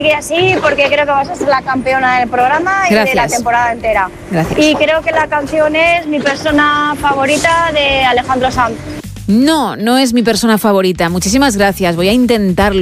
Y así, porque creo que vas a ser la campeona del programa y de la temporada entera. Gracias. Y creo que la canción es Mi persona favorita de Alejandro Sanz. No, no es mi persona favorita. Muchísimas gracias. Voy a intentarlo.